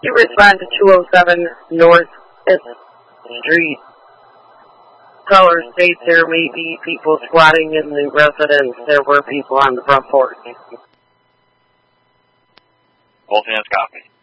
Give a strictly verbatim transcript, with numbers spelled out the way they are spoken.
You respond to two oh seven North Street. Caller states there may be people squatting in the residence. There were people on the front porch. Both hands copy.